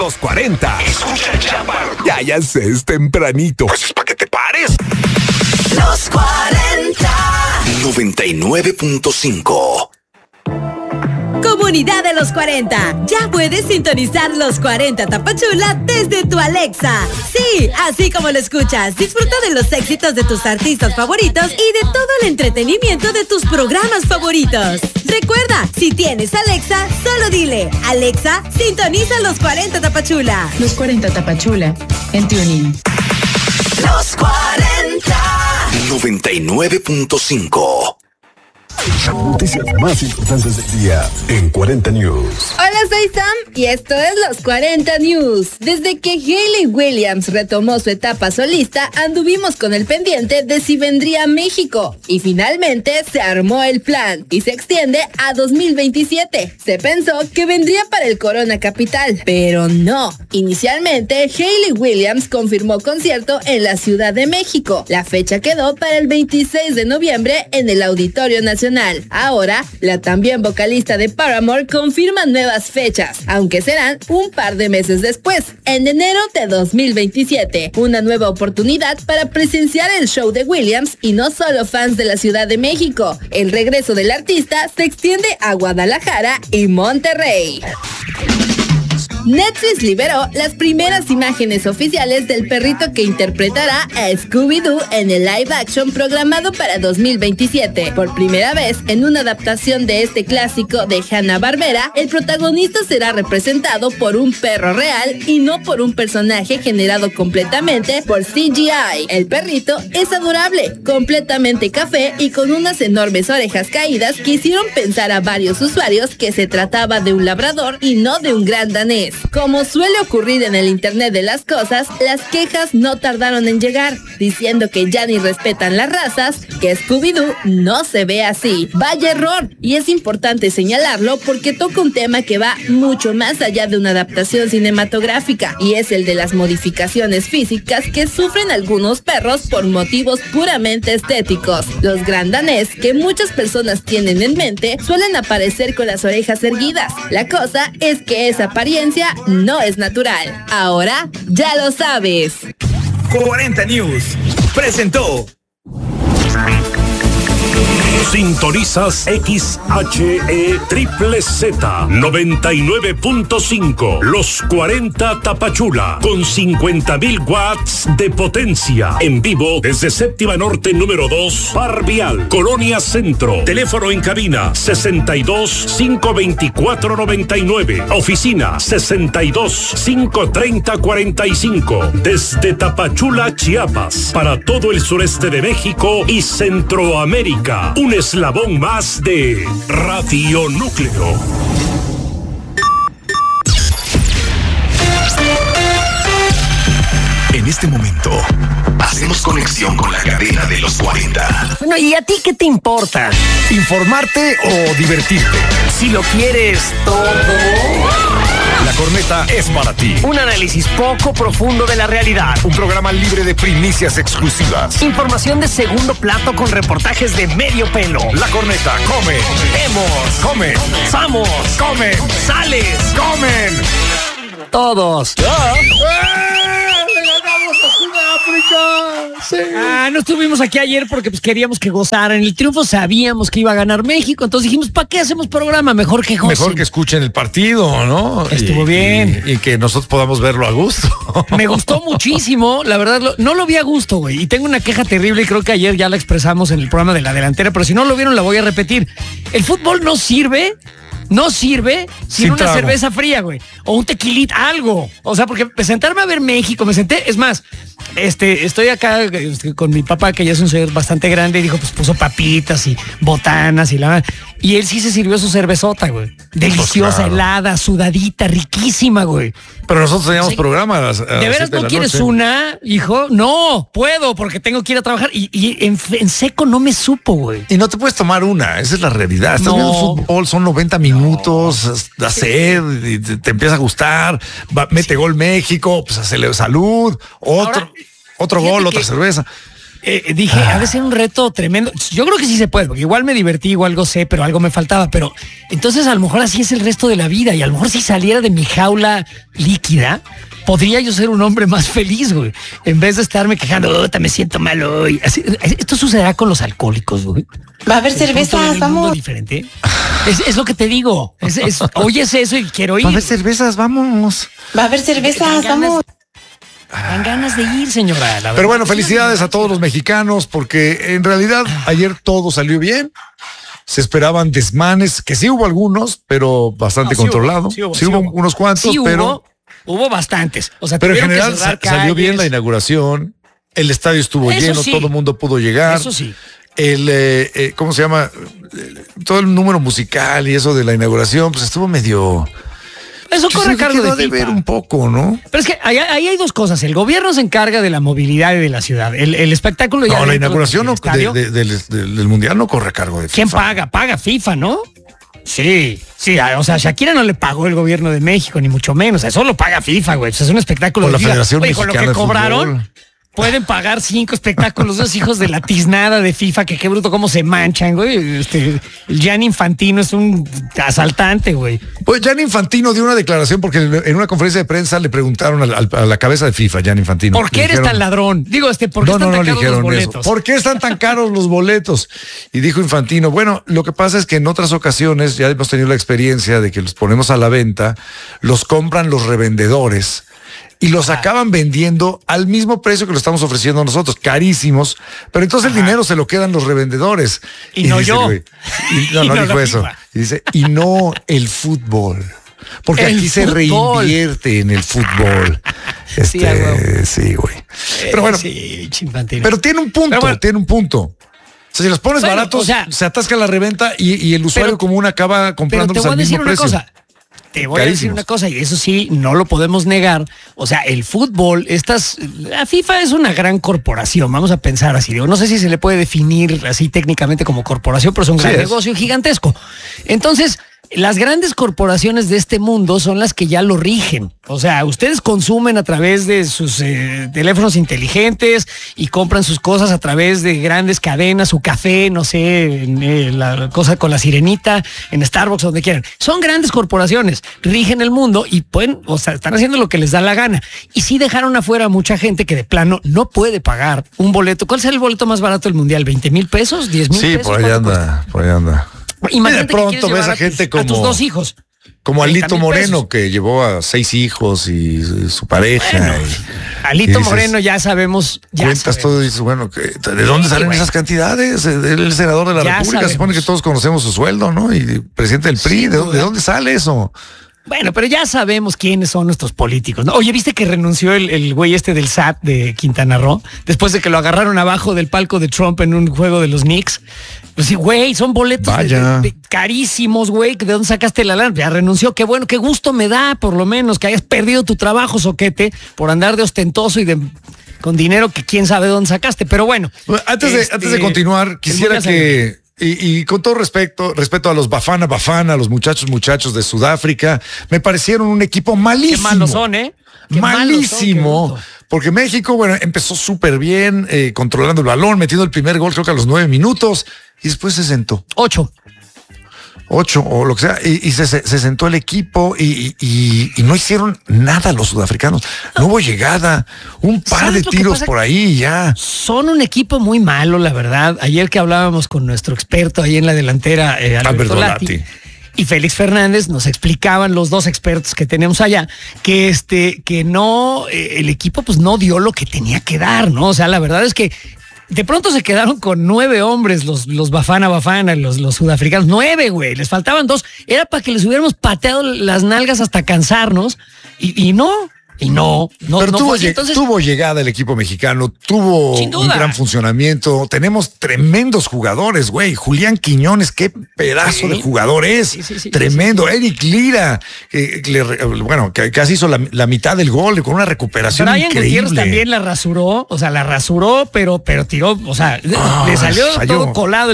Los 40. Escucha, chaparro. Ya sé, es tempranito. Pues es para que te pares. Los 40. 99.5. Comunidad de los 40, ya puedes sintonizar los 40 Tapachula desde tu Alexa. Sí, así como lo escuchas, disfruta de los éxitos de tus artistas favoritos y de todo el entretenimiento de tus programas favoritos. Recuerda, si tienes Alexa, solo dile, Alexa, sintoniza los 40 Tapachula. Los 40 Tapachula, en TuneIn. Los 40. 99.5. Las noticias más importantes del día en 40 News. Hola, soy Sam y esto es Los 40 News. Desde que Hayley Williams retomó su etapa solista, anduvimos con el pendiente de si vendría a México. Y finalmente se armó el plan y se extiende a 2027. Se pensó que vendría para el Corona Capital, pero no. Inicialmente, Hayley Williams confirmó concierto en la Ciudad de México. La fecha quedó para el 26 de noviembre en el Auditorio Nacional. Ahora, la también vocalista de Paramore confirma nuevas fechas, aunque serán un par de meses después, en enero de 2027. Una nueva oportunidad para presenciar el show de Williams y no solo fans de la Ciudad de México. El regreso del artista se extiende a Guadalajara y Monterrey. Netflix liberó las primeras imágenes oficiales del perrito que interpretará a Scooby-Doo en el live action programado para 2027. Por primera vez, en una adaptación de este clásico de Hanna-Barbera, el protagonista será representado por un perro real y no por un personaje generado completamente por CGI. El perrito es adorable, completamente café y con unas enormes orejas caídas que hicieron pensar a varios usuarios que se trataba de un labrador y no de un gran danés. Como suele ocurrir en el Internet de las cosas, las quejas no tardaron en llegar, diciendo que ya ni respetan las razas, que Scooby-Doo no se ve así. Vaya error, y es importante señalarlo porque toca un tema que va mucho más allá de una adaptación cinematográfica, y es el de las modificaciones físicas que sufren algunos perros por motivos puramente estéticos. Los gran danés, que muchas personas tienen en mente, suelen aparecer con las orejas erguidas. La cosa es que esa apariencia no es natural. Ahora ya lo sabes. 40 News presentó. Sintonizas XHE Triple Z 99.5. Los 40 Tapachula con 50,000 watts de potencia. En vivo desde Séptima Norte número 2, Par Vial, Colonia Centro. Teléfono en cabina 62-524-99. Oficina 62-530-45. Desde Tapachula, Chiapas, para todo el sureste de México y Centroamérica. Un eslabón más de Radio Núcleo. En este momento, hacemos conexión con la cadena de los 40. Bueno, ¿y a ti qué te importa? ¿Informarte o divertirte? Si lo quieres todo. La corneta es para ti. Un análisis poco profundo de la realidad. Un programa libre de primicias exclusivas. Información de segundo plato con reportajes de medio pelo. La corneta come. Vemos. Come. Vamos. Comen. Sales. Comen. Todos. Sí. No estuvimos aquí ayer porque pues queríamos que gozaran el triunfo, sabíamos que iba a ganar México, entonces dijimos, ¿para qué hacemos programa? Mejor que gocen. Mejor que escuchen el partido, ¿no? Estuvo bien. Y que nosotros podamos verlo a gusto. Me gustó muchísimo, la verdad, no lo vi a gusto, güey. Y tengo una queja terrible y creo que ayer ya la expresamos en el programa de La Delantera, pero si no lo vieron la voy a repetir. El fútbol no sirve sin una cerveza fría, güey. O un tequilita, algo. O sea, porque sentarme a ver México, es más, estoy acá con mi papá, que ya es un señor bastante grande, y dijo, pues puso papitas y botanas y él sí se sirvió su cervezota, güey. Deliciosa, claro. Helada, sudadita, riquísima, güey. Pero nosotros teníamos programas. ¿De veras no quieres una, hijo? No, puedo, porque tengo que ir a trabajar. Y en seco no me supo, güey. Y no te puedes tomar una, esa es la realidad. Estás viendo fútbol, son 90 minutos, da sed, y te empieza a gustar, mete gol México, pues hacele salud, otro gol, otra cerveza. dije, ha de ser un reto tremendo. Yo creo que sí se puede, porque igual me divertí, o algo sé, pero algo me faltaba. Pero entonces a lo mejor así es el resto de la vida. Y a lo mejor si saliera de mi jaula líquida, podría yo ser un hombre más feliz, güey. En vez de estarme quejando, me siento mal hoy. Así, esto sucederá con los alcohólicos, güey. Va a haber cervezas, vamos. Diferente. Es lo que te digo. Oyes eso y quiero ir. Va a haber cervezas, vamos. Va a haber cervezas, vamos. Dan ganas de ir, señora. Pero bueno, felicidades a todos los mexicanos, porque en realidad ayer todo salió bien. Se esperaban desmanes, que sí hubo algunos, pero bastante controlado. Sí hubo unos cuantos, pero... Hubo bastantes. O sea, pero en general salió bien la inauguración. El estadio estuvo lleno, todo el mundo pudo llegar. Eso sí. ¿Cómo se llama? Todo el número musical y eso de la inauguración, pues estuvo medio... Eso corre a cargo de ver un poco, ¿no? Pero es que ahí hay dos cosas. El gobierno se encarga de la movilidad de la ciudad. El espectáculo ya... No, la inauguración del Mundial no corre a cargo de FIFA. ¿Quién paga? Paga FIFA, ¿no? Sí, o sea, Shakira no le pagó el gobierno de México, ni mucho menos. Eso lo paga FIFA, güey. Pues es un espectáculo de la Federación Mexicana con lo que cobraron. Pueden pagar 5 espectáculos, esos hijos de la tiznada de FIFA, que qué bruto cómo se manchan, güey. El Gianni Infantino es un asaltante, güey. Pues Gianni Infantino dio una declaración porque en una conferencia de prensa le preguntaron a la cabeza de FIFA, Gianni Infantino. ¿Por qué eres tan ladrón? Digo, ¿por qué están tan caros los boletos? Eso. ¿Por qué están tan caros los boletos? Y dijo Infantino, bueno, lo que pasa es que en otras ocasiones ya hemos tenido la experiencia de que los ponemos a la venta, los compran los revendedores y los acaban vendiendo al mismo precio que lo estamos ofreciendo nosotros, carísimos, pero entonces el dinero se lo quedan los revendedores. Y no dice, yo. No dijo eso. Y dice, y no el fútbol. Porque aquí se reinvierte en el fútbol. Sí, güey. Pero bueno, pero tiene un punto, O sea, si los pones baratos, se atasca la reventa y el usuario común acaba comprándolos al mismo precio. Te voy a decir una cosa, y eso sí, no lo podemos negar. O sea, el fútbol, la FIFA es una gran corporación, vamos a pensar así. Digo, no sé si se le puede definir así técnicamente como corporación, pero es un gran negocio gigantesco. Entonces, las grandes corporaciones de este mundo son las que ya lo rigen. O sea, ustedes consumen a través de sus teléfonos inteligentes y compran sus cosas a través de grandes cadenas, su café, no sé, la cosa con la sirenita, en Starbucks, donde quieran. Son grandes corporaciones, rigen el mundo y están haciendo lo que les da la gana. Y sí dejaron afuera a mucha gente que de plano no puede pagar un boleto. ¿Cuál será el boleto más barato del Mundial? ¿20,000 pesos? ¿10,000 pesos? Sí, por ahí anda. Imagínate de pronto ves a gente como tus 2 hijos. Como Alito Moreno, que llevó a 6 hijos y su pareja. Bueno, Alito Moreno ya sabemos. Cuentas todo y dices, bueno, ¿de dónde salen esas cantidades? El senador de la República, se supone que todos conocemos su sueldo, ¿no? Y presidente del PRI, ¿de dónde sale eso? Bueno, pero ya sabemos quiénes son nuestros políticos, ¿no? Oye, ¿viste que renunció el güey del SAT de Quintana Roo? Después de que lo agarraron abajo del palco de Trump en un juego de los Knicks. Pues sí, güey, son boletos carísimos, güey. ¿De dónde sacaste la lana? Ya renunció. Qué bueno, qué gusto me da, por lo menos, que hayas perdido tu trabajo, soquete, por andar de ostentoso y con dinero que quién sabe dónde sacaste. Pero bueno. Antes de continuar, quisiera que... Y con todo respeto a los Bafana, a los muchachos de Sudáfrica, me parecieron un equipo malísimo. Qué malos son, ¿eh? Malísimo. Porque México, bueno, empezó súper bien, controlando el balón, metiendo el primer gol, creo que a los 9 minutos, y después se sentó. 8 o lo que sea, y se sentó el equipo y no hicieron nada los sudafricanos. No hubo llegada, un par de tiros por ahí y ya. Son un equipo muy malo, la verdad. Ayer que hablábamos con nuestro experto ahí en la delantera, Alberto Lati, y Félix Fernández, nos explicaban los 2 expertos que tenemos allá, que no, el equipo pues no dio lo que tenía que dar, ¿no? O sea, la verdad es que de pronto se quedaron con 9 hombres los Bafana, los sudafricanos. 9, güey. Les faltaban 2. Era para que les hubiéramos pateado las nalgas hasta cansarnos. Y no. Pero tuvo llegada el equipo mexicano, tuvo un gran funcionamiento. Tenemos tremendos jugadores, güey. Julián Quiñones, qué pedazo de jugador es. Tremendo. Eric Lira, que casi hizo la mitad del gol con una recuperación Brian increíble. Gutiérrez también la rasuró, pero tiró, le salió todo colado el tiro.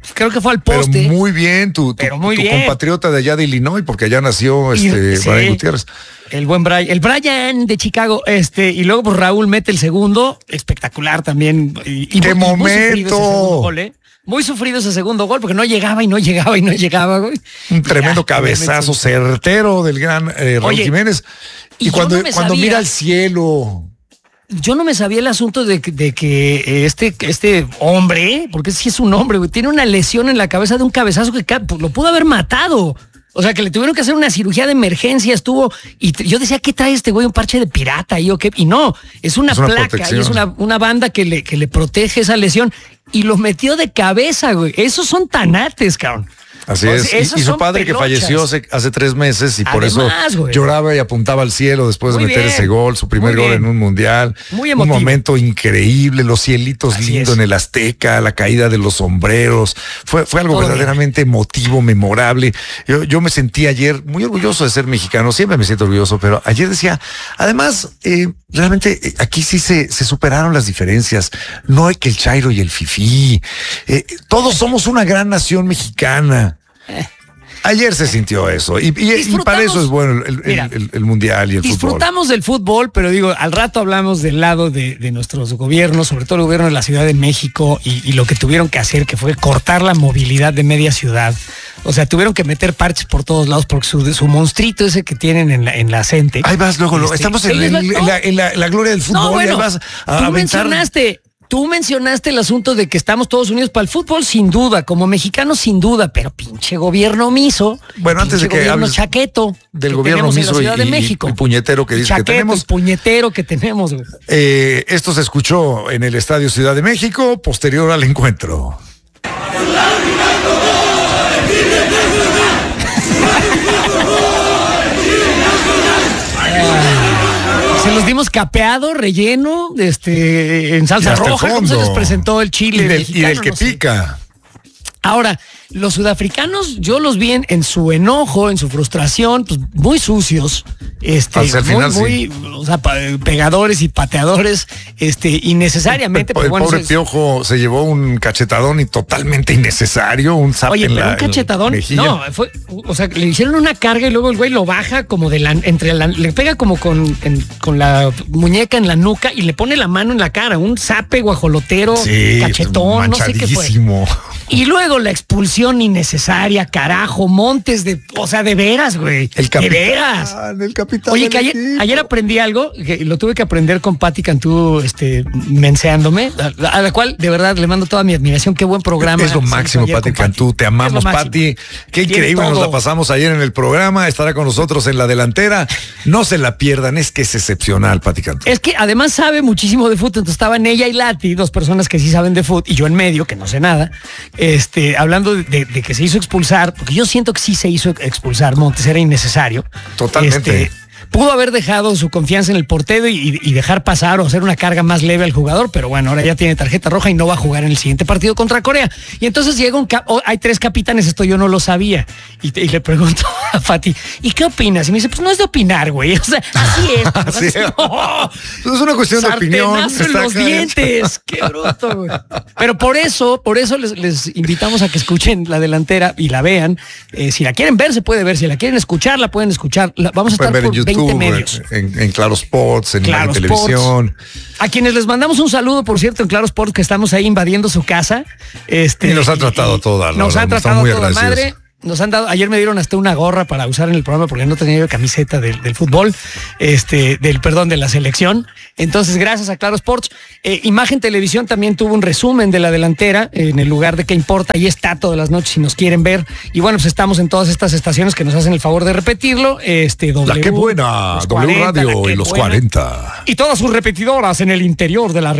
Creo que fue al poste. Pero muy bien, tu compatriota de allá de Illinois, porque allá nació Brian Gutiérrez. El buen Brian, el Brian de Chicago, y luego pues Raúl mete el segundo, espectacular también. ¡Qué momento! Muy sufrido ese segundo gol, porque no llegaba, güey. Un tremendo cabezazo certero del gran Raúl Jiménez. Y cuando mira al cielo. Yo no me sabía el asunto de que este hombre, porque sí es un hombre, güey, tiene una lesión en la cabeza de un cabezazo que lo pudo haber matado. O sea, que le tuvieron que hacer una cirugía de emergencia, y yo decía, ¿qué trae este güey? ¿Un parche de pirata? ¿Y no, es una placa, protección. Y es una banda que le protege esa lesión, y lo metió de cabeza, güey. Esos son tanates, cabrón. Así es. Y su padre pelochas. Que falleció hace 3 meses y por eso lloraba y apuntaba al cielo después de meter ese gol, su primer gol en un mundial. Muy emotivo. Un momento increíble, los cielitos lindos en el Azteca, la caída de los sombreros. Fue algo verdaderamente emotivo, memorable. Yo me sentí ayer muy orgulloso de ser mexicano, siempre me siento orgulloso, pero ayer decía, además, realmente aquí sí se superaron las diferencias. No hay que el Chairo y el Fifí. Todos somos una gran nación mexicana. Ayer se sintió eso y para eso es bueno el mundial y el fútbol. Disfrutamos del fútbol, pero digo, al rato hablamos del lado de nuestros gobiernos, sobre todo el gobierno de la Ciudad de México y lo que tuvieron que hacer, que fue cortar la movilidad de media ciudad. O sea, tuvieron que meter parches por todos lados porque su monstruito ese que tienen en la CENTE. Ahí vas luego, estamos en la gloria del fútbol. No, bueno, ahí vas a Tú mencionaste el asunto de que estamos todos unidos para el fútbol, sin duda, como mexicanos, sin duda, pero pinche gobierno omiso. Bueno, antes de que hables chaqueto del gobierno omiso y puñetero que dice que tenemos. El puñetero que tenemos. Güey. Esto se escuchó en el Estadio Ciudad de México, posterior al encuentro. Se los dimos capeado, relleno, en salsa roja, como se les presentó el chile y del que pica. Ahora, los sudafricanos, yo los vi en su enojo, en su frustración, pues muy sucios, muy, o sea, pegadores y pateadores, innecesariamente. El pobre Piojo se llevó un cachetadón y totalmente innecesario, un zap en la un cachetadón, no, o sea, le hicieron una carga y luego el güey lo baja como le pega como con la muñeca en la nuca y le pone la mano en la cara, un zape guajolotero, cachetón, no sé qué fue. Y luego la expulsión innecesaria, carajo, Montes de veras, güey. De veras. El capitán. Oye, que ayer aprendí algo, que lo tuve que aprender con Pati Cantú, menseándome, a la cual de verdad le mando toda mi admiración. Qué buen programa. Es lo máximo, Pati Cantú. Te amamos, Pati. Qué increíble nos la pasamos ayer en el programa. Estará con nosotros en la delantera. No se la pierdan, es que es excepcional, Pati Cantú. Es que además sabe muchísimo de fútbol. Entonces estaban ella y Lati, 2 personas que sí saben de fútbol, y yo en medio, que no sé nada, hablando de que se hizo expulsar, porque yo siento que sí se hizo expulsar Montes, era innecesario. Totalmente. Pudo haber dejado su confianza en el portero y dejar pasar o hacer una carga más leve al jugador, pero bueno, ahora ya tiene tarjeta roja y no va a jugar en el siguiente partido contra Corea. Y entonces llega hay 3 capitanes, esto yo no lo sabía. Y le pregunto a Fati, ¿y qué opinas? Y me dice, pues no es de opinar, güey. O sea, así es. Es una cuestión de opinión. En los dientes. Qué bruto, güey. Pero por eso les invitamos a que escuchen la delantera y la vean. Si la quieren ver, se puede ver. Si la quieren escuchar, la pueden escuchar. Vamos a estar por YouTube, 20 medios. En Claro Sports, en Claro Televisión. A quienes les mandamos un saludo, por cierto, en Claro Sports, que estamos ahí invadiendo su casa. Y nos han tratado toda la Nos han tratado toda madre. Nos han dado, ayer me dieron hasta una gorra para usar en el programa porque no tenía yo camiseta del fútbol, de la selección. Entonces, gracias a Claro Sports. Imagen Televisión también tuvo un resumen de la delantera en el lugar de qué importa. Ahí está todas las noches si nos quieren ver. Y bueno, pues estamos en todas estas estaciones que nos hacen el favor de repetirlo. La Qué Buena, W Radio y los 40. Y todas sus repetidoras en el interior de la